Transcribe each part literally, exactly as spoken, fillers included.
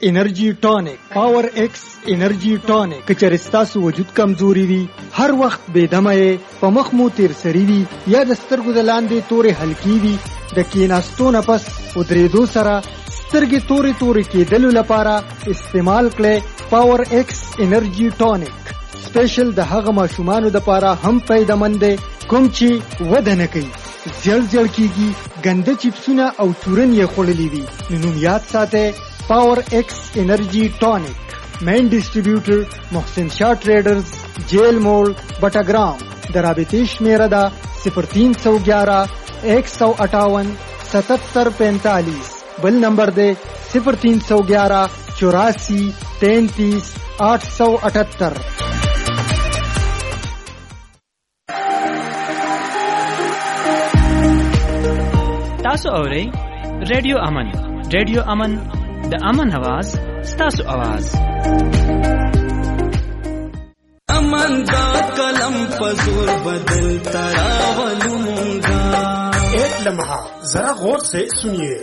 انرجی ټانک. پاور ایکس انرجی ټانک کچر ستاسو وجود کمزوري وي، هر وخت بې دمه یې، په مخ مو تیر سری وي یا د سترګو د لاندې تورې حلقې وي، د کېناستو نه پس ودرېدو سره سترګې تورې تورې کېدلو لپاره استعمال کړئ پاور ایکس انرجی ټانک. سپیشل د هغه ماشومانو دپاره هم فایده‌مند دی کوم چې وده نه کوي، زیړ زیړ کېږي، ګنده چپسونه او چورن یې خوړلي وي. نو نوم یاد ساتئ، پاور ایکس انرجی ټانک. مین ډسټریبیوټر محسن شاه ټریډرز، جیل موڑ، بټاګرام. د رابطې شمیره ده صفر تین سو گیارہ ایک سو اٹھاون ستتر پینتالیس. بل نمبر دے صفر تین سو گیارہ چوراسی تینتیس آٹھ سو اٹھتر. تاسو اورئ ریډیو امن. ریډیو امن د امن आवाज ستاسو आवाज. امن دا کلم پزور بدل تراولو مونگا. ایک لمحہ ذرا غور سے سنیے.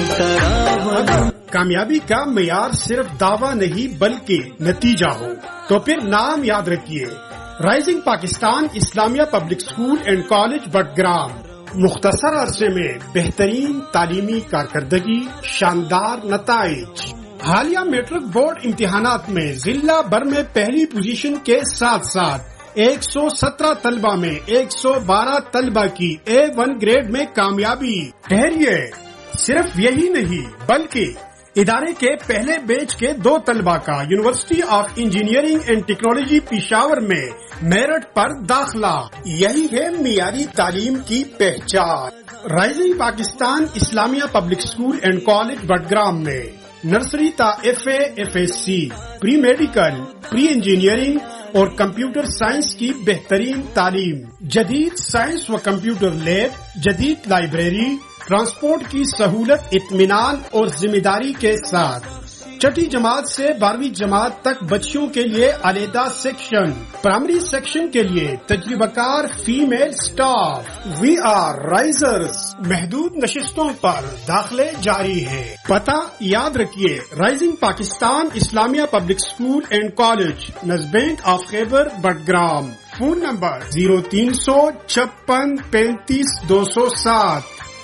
کامیابی کا معیار صرف دعویٰ نہیں بلکہ نتیجہ ہو تو پھر نام یاد رکھیے، رائزنگ پاکستان اسلامیہ پبلک اسکول اینڈ کالج بٹگرام. مختصر عرصے میں بہترین تعلیمی کارکردگی، شاندار نتائج. حالیہ میٹرک بورڈ امتحانات میں ضلع بھر میں پہلی پوزیشن کے ساتھ ساتھ ایک سو سترہ طلبہ میں ایک سو بارہ طلبہ کی اے ون گریڈ میں کامیابی. ٹھہریے، صرف یہی نہیں بلکہ ادارے کے پہلے بیچ کے دو طلبہ کا یونیورسٹی آف انجینئرنگ اینڈ ٹیکنالوجی پشاور میں میرٹ پر داخلہ. یہی ہے معیاری تعلیم کی پہچان. رائزنگ پاکستان اسلامیہ پبلک اسکول اینڈ کالج بٹگرام میں نرسری تا ایف اے ایف ایس سی، پری میڈیکل، پری انجینئرنگ اور کمپیوٹر سائنس کی بہترین تعلیم. جدید سائنس و کمپیوٹر لیب، جدید لائبریری، ٹرانسپورٹ کی سہولت، اطمینان اور ذمہ داری کے ساتھ. چھٹی جماعت سے بارہویں جماعت تک بچیوں کے لیے علیحدہ سیکشن. پرائمری سیکشن کے لیے تجربہ کار فیمیل سٹاف. وی آر رائزرز. محدود نشستوں پر داخلے جاری ہے. پتہ یاد رکھیے، رائزنگ پاکستان اسلامیہ پبلک اسکول اینڈ کالج، نزبینٹ آف خیبر بٹگرام. فون نمبر زیرو تین سو چھپن پینتیس دو سو سات.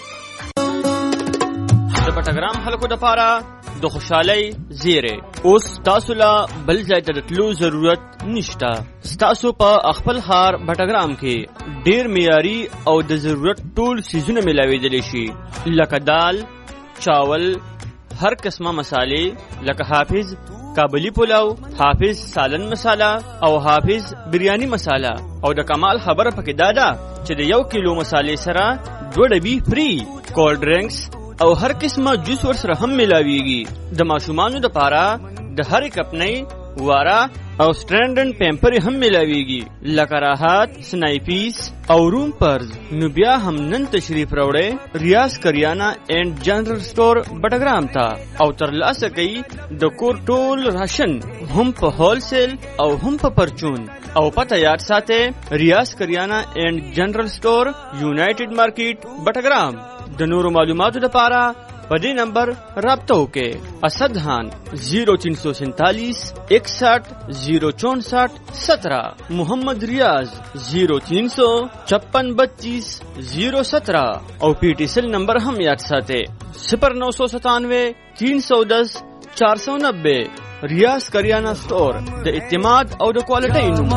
د بټګرام خلکو دپاره د خوشحالۍ زیری. اوس تاسو له بل ځای ته د تلو ضرورت نشته. ستاسو په خپل ښار بټګرام کې ډیر معیاري او د ضرورت ټول څیزونه میلاویدلی شي، لکه دال، چاول، هر قسمه مسالې لکه حافظ کابلی پلاو، حافظ سالن مساله او حافظ بریانی مساله. او د کمال خبره پکې دا ده چې د یو کیلو مسالې سره دوه ډبي فری. کولډ ډرینکس او هر قسمه جوس ورسره هم ملاویږي. د ماشومانو دپاره د هرې کپنۍ، واره او سټرینډن پیمپر هم ملاویږي، لکه راحت، سنایپیس او روم پرز. نو بیا هم نن تشریف راوړئ ریاض کریانه اینڈ جنرل سٹور بټګرام ته او ترلاسه کوي د کور ټول راشن هم په هول سیل او هم په پرچون. او پته یاد ساتئ، ریاض کریانه اینڈ جنرل سٹور، یونائټډ مارکیټ بټګرام. د نورو معلوماتو لپاره په دې نمبر رابطه وکړئ. اسد خان زیرو تین سو سینتالیس اکسٹھ زیرو چونسٹھ سترہ. محمد ریاض زیرو تین سو چھپن بتیس زیرو سترہ. اور پی ٹی سیل نمبر ہم یاد ساتئ صفر نو سو ستانوے تین سو دس چار سو نبے. ریاض کریانہ سٹور د اعتماد او د کوالټۍ نوم.